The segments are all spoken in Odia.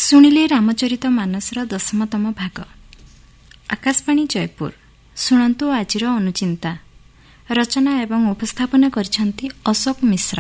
ଶୁଣିଲେ ରାମଚରିତ ମାନସର 10ତମ ଭାଗ। ଆକାଶବାଣୀ ଜୟପୁର। ଶୁଣନ୍ତୁ ଆଜିର ଅନୁଚିନ୍ତା। ରଚନା ଏବଂ ଉପସ୍ଥାପନା କରିଛନ୍ତି ଅଶୋକ ମିଶ୍ର।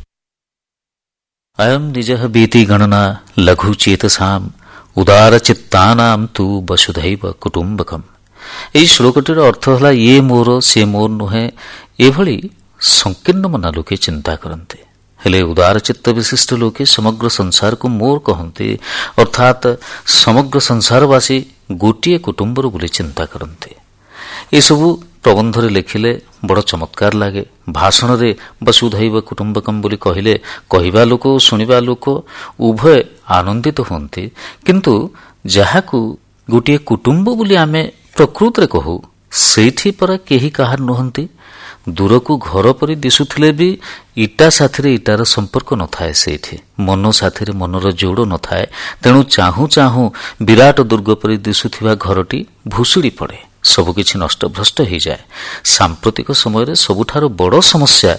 ଅୟଂ ନିଜଃ ବୀତି ଗଣନା ଲଘୁ ଚେତସାମ୍ ଉଦାର ଚିତ୍ତାନାମ୍ ତୁ ବସୁଧୈବ କୁଟୁମ୍ବକମ୍। ଏହି ଶ୍ଲୋକଟିର ଅର୍ଥ ହେଲା ଇଏ ମୋର ସେ ମୋର ନୁହେଁ, ଏଭଳି ସଂକୀର୍ଣ୍ଣ ମନା ଲୋକେ ଚିନ୍ତା କରନ୍ତି। ହେଲେ ଉଦାର ଚିତ୍ତ ବିଶିଷ୍ଟ ଲୋକେ ସମଗ୍ର ସଂସାରକୁ ମୋର କହନ୍ତି, ଅର୍ଥାତ୍ ସମଗ୍ର ସଂସାରବାସୀ ଗୋଟିଏ କୁଟୁମ୍ବରୁ ବୋଲି ଚିନ୍ତା କରନ୍ତି। ଏସବୁ ପ୍ରବନ୍ଧରେ ଲେଖିଲେ ବଡ଼ ଚମତ୍କାର ଲାଗେ। ଭାଷଣରେ ବସୁଧୈବ କୁଟୁମ୍ବକମ୍ ବୋଲି କହିଲେ କହିବା ଲୋକ ଓ ଶୁଣିବା ଲୋକ ଉଭୟ ଆନନ୍ଦିତ ହୁଅନ୍ତି। କିନ୍ତୁ ଯାହାକୁ ଗୋଟିଏ କୁଟୁମ୍ବ ବୋଲି ଆମେ ପ୍ରକୃତରେ କହୁ, ସେଇଠି ପରା କେହି କାହାର ନୁହନ୍ତି। ଦୂରକୁ ଘର ପରି ଦିଶୁଥିଲେ ବି ଇଟା ସାଥିରେ ଇଟାର ସମ୍ପର୍କ ନଥାଏ। ସେଇଠି ମନ ସାଥିରେ ମନର ଯୋଡ଼ ନଥାଏ। ତେଣୁ ଚାହୁଁ ଚାହୁଁ ବିରାଟ ଦୁର୍ଗ ପରି ଦିଶୁଥିବା ଘରଟି ଭୁଷୁଡ଼ି ପଡ଼େ, ସବୁକିଛି ନଷ୍ଟଭ୍ରଷ୍ଟ ହୋଇଯାଏ। ସାମ୍ପ୍ରତିକ ସମୟରେ ସବୁଠାରୁ ବଡ଼ ସମସ୍ୟା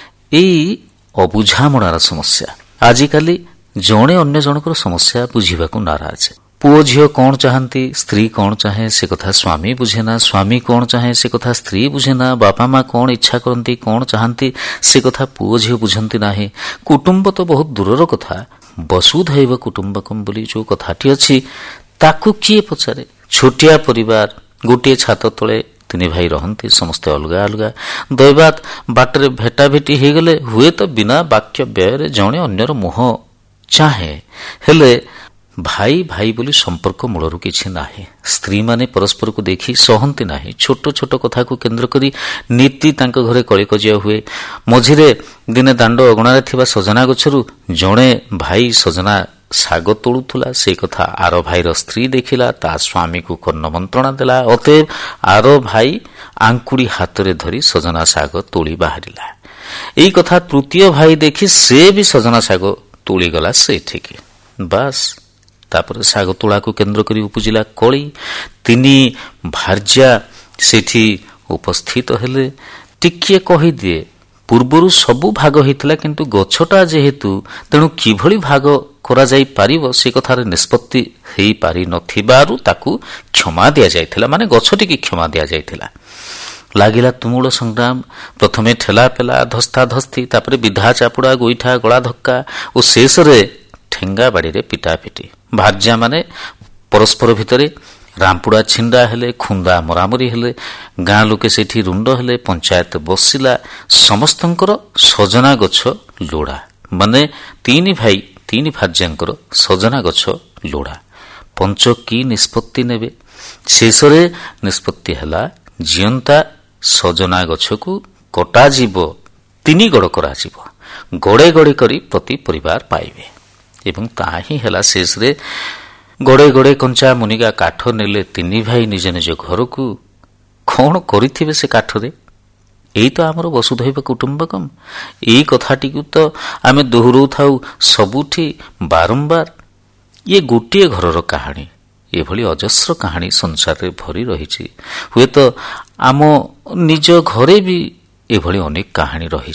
ଏଇ ଅବୁଝାମଣାର ସମସ୍ୟା। ଆଜିକାଲି ଜଣେ ଅନ୍ୟ ଜଣଙ୍କର ସମସ୍ୟା ବୁଝିବାକୁ ନାରାଜ। ପୁଅ ଝିଅ କ'ଣ ଚାହାନ୍ତି, ସ୍ତ୍ରୀ କ'ଣ ଚାହେଁ ସେ କଥା ସ୍ୱାମୀ ବୁଝେନା, ସ୍ୱାମୀ କ'ଣ ଚାହେଁ ସେ କଥା ସ୍ତ୍ରୀ ବୁଝେନା, ବାପା ମା କ'ଣ ଇଚ୍ଛା କରନ୍ତି କ'ଣ ଚାହାନ୍ତି ସେ କଥା ପୁଅ ଝିଅ ବୁଝନ୍ତି ନାହିଁ। କୁଟୁମ୍ବ ତ ବହୁତ ଦୂରର କଥା। ବସୁଧୈବ କୁଟୁମ୍ବକମ୍ ବୋଲି ଯେଉଁ କଥାଟି ଅଛି ତାକୁ କିଏ ପଚାରେ? ଛୋଟିଆ ପରିବାର, ଗୋଟିଏ ଛାତ ତଳେ ତିନି ଭାଇ ରହନ୍ତି, ସମସ୍ତେ ଅଲଗା ଅଲଗା। ଦୈବାତ ବାଟରେ ଭେଟାଭେଟି ହେଇଗଲେ ହୁଏତ ବିନା ବାକ୍ୟ ବ୍ୟୟରେ ଜଣେ ଅନ୍ୟର ମୁହଁ ଚାହେଁ, ହେଲେ ଭାଇ ଭାଇ ବୋଲି ସମ୍ପର୍କ ମୂଳରୁ କିଛି ନାହିଁ। ସ୍ତ୍ରୀମାନେ ପରସ୍ପରକୁ ଦେଖି ସହନ୍ତି ନାହିଁ। ଛୋଟ ଛୋଟ କଥାକୁ କେନ୍ଦ୍ର କରି ନୀତି ତାଙ୍କ ଘରେ କଳିକଜିଆ ହୁଏ। ମଝିରେ ଦିନେ ଦାଣ୍ଡ ଅଗଣାରେ ଥିବା ସଜନା ଗଛରୁ ଜଣେ ଭାଇ ସଜନା ଶାଗ ତୋଳୁଥିଲା। ସେ କଥା ଆର ଭାଇର ସ୍ତ୍ରୀ ଦେଖିଲା, ତା ସ୍ୱାମୀକୁ କର୍ଣ୍ଣ ମନ୍ତ୍ରଣା ଦେଲା। ଅତଏବ ଆର ଭାଇ ଆଙ୍କୁଡ଼ି ହାତରେ ଧରି ସଜନା ଶାଗ ତୋଳି ବାହାରିଲା। ଏଇ କଥା ତୃତୀୟ ଭାଇ ଦେଖି ସେ ବି ସଜନା ଶାଗ ତୋଳିଗଲା ସେଇଠିକି। ବାସ୍, ତାପରେ ଶାଗ ତୋଳାକୁ କେନ୍ଦ୍ର କରି ଉପୁଜିଲା କଳି। ତିନି ଭାର୍ଯ୍ୟା ସେଠି ଉପସ୍ଥିତ ହେଲେ। ଟିକିଏ କହିଦିଏ, ପୂର୍ବରୁ ସବୁ ଭାଗ ହେଇଥିଲା, କିନ୍ତୁ ଗଛଟା ଯେହେତୁ, ତେଣୁ କିଭଳି ଭାଗ କରାଯାଇପାରିବ ସେ କଥାରେ ନିଷ୍ପତ୍ତି ହେଇପାରି ନଥିବାରୁ ତାକୁ କ୍ଷମା ଦିଆଯାଇଥିଲା, ମାନେ ଗଛଟିକି କ୍ଷମା ଦିଆଯାଇଥିଲା। ଲାଗିଲା ତୁମୁଳ ସଂଗ୍ରାମ। ପ୍ରଥମେ ଠେଲାପେଲା, ଧସ୍ତାଧସ୍ତି, ତାପରେ ବିଧା ଚାପୁଡ଼ା, ଗୋଇଠା, ଗଳା ଧକ୍କା ଓ ଶେଷରେ ଠେଙ୍ଗା ବାଡ଼ିରେ ପିଟାପିଟି। ଭାର୍ଯ୍ୟାମାନେ ପରସ୍ପର ଭିତରେ ରାମ୍ପୁଡ଼ା ଛିଣ୍ଡା ହେଲେ, ଖୁନ୍ଦା ମରାମରି ହେଲେ, ଗାଁ ଲୋକେ ସେଠି ରୁଣ୍ଡ ହେଲେ, ପଞ୍ଚାୟତ ବସିଲା। ସମସ୍ତଙ୍କର ସଜନା ଗଛ ଲୋଡ଼ା, ମାନେ ତିନି ଭାଇ ତିନି ଭାର୍ଯ୍ୟାଙ୍କର ସଜନା ଗଛ ଲୋଡ଼ା। ପଞ୍ଚ କି ନିଷ୍ପତ୍ତି ନେବେ? ଶେଷରେ ନିଷ୍ପତ୍ତି ହେଲା ଜିଅନ୍ତା ସଜନା ଗଛକୁ କଟାଯିବ, 3 ଗଡ଼ କରାଯିବ। ଗଡ଼େ ଗଡ଼େ କରି ପ୍ରତି ପରିବାର ପାଇବେ। ଏବଂ ତାହା ହିଁ ହେଲା ଶେଷରେ। ଗଡ଼େ ଗଡ଼େ କଞ୍ଚା ମୁନିଗା କାଠ ନେଲେ ତିନି ଭାଇ ନିଜ ନିଜ ଘରକୁ। କ'ଣ କରିଥିବେ ସେ କାଠରେ? ଏଇ ତ ଆମର ବସୁଧୈବ କୁଟୁମ୍ବକମ୍। ଏଇ କଥାଟିକୁ ତ ଆମେ ଦୋହରଉଥାଉ ସବୁଠି ବାରମ୍ବାର। ଇଏ ଗୋଟିଏ ଘରର କାହାଣୀ। ଏଭଳି ଅଜସ୍ର କାହାଣୀ ସଂସାରରେ ଭରି ରହିଛି। ହୁଏତ ଆମ ନିଜ ଘରେ ବି ଏଭଳି ଅନେକ କାହାଣୀ ରହିଛି।